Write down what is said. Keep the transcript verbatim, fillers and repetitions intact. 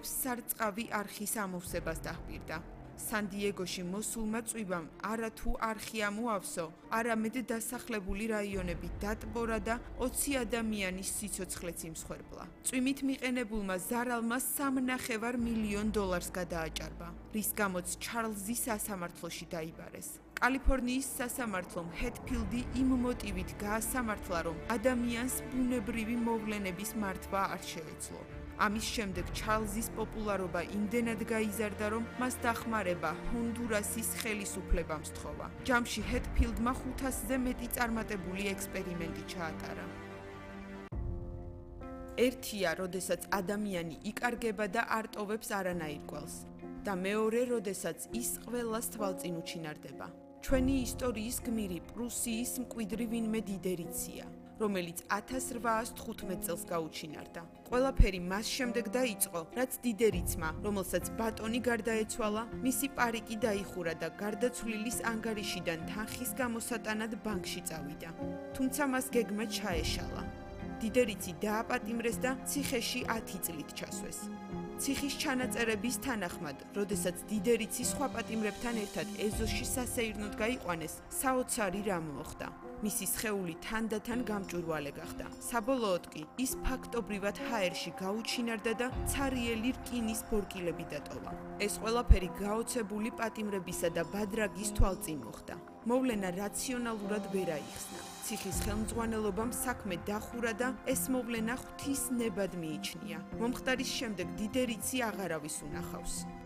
მცხოვრებლებს სარწყავი არხის ამოვსებას დაჰპირდა. სან-დიეგოში მოსულმა წვიმამ არათუ არხი ამოავსო, არამედ დასახლებული რაიონები დატბორა და ოცი ადამიანის სიცოცხლეც იმსხვერპლა. წვიმით მიყენებულმა ზარალმა სამნახევარ მილიონ დოლარს გადააჭარბა, რის გამოც ჩარლზი სასამართლოში დაიბარეს. კალიფორნიის სასამართლომ ჰეტფილდი იმ მოტივით გაასამართლა, რომ ადამიანს ბუნებრივი მოვლენების მართვა არ შეეძლო. ამის შემდეგ ჩარლზის პოპულარობა იმდენად გაიზარდა, რომ მას დახმარება ჰონდურასის ხელისუფლებამ სთხოვა. ჯამში ჰეტფილდმა ხუთასზე მეტი წარმატებული ექსპერიმენტი ჩაატარა. ერთია, როდესაც ადამიანი იკარგება და არტოვებს არანაირ კვალს, და მეორე, როდესაც ის ყველას თვალწინ უჩინარდება. ჩვენი ისტორიის გმირი პრუსიის მკვიდრი ვინმე დიდერიცია, რომელიც ათას რვაას თხუთმეტ წელს გაუჩინარდა. ყველაფერი მას შემდეგ დაიწყო, რაც დიდერიცმა, რომელსაც ბატონი გარდაეცვალა, მისი პარიკი დაიხურა და გარდაცვლილის ანგარიშიდან თანხის გამოსატანად ბანკში წავიდა. თუმცა მას გეგმა ჩაეშალა. დიდერიცი დააპატიმრეს და ციხეში ათი წლით ჩასვეს. ციხის ჩანაწერების თანახმად, როდესაც დიდერიცი სხვა პატიმრებთან ერთად ეზოში სასეირნოდ გაიყვანეს, საოცარი რამ მოხდა. მისი სხეული თანდათან გამჭვირვალე გახდა. საბოლოოდ კი ის ფაქტობრივად ჰაერში გაუჩინარდა და ცარიელი რკინის ბორკილები დატოვა. ეს ყველაფერი გაოცებული პატიმრებისა და ბადრაგის თვალწინ მოხდა. მოვლენა რაციონალურად ვერ აიხსნა. ციხის ხელმძღვანელობამ საქმე დახურა და ეს მოვლენა ღვთის ნებად მიიჩნია. მომხდარის შემდეგ დიდერიცი აღარავის უნახავს.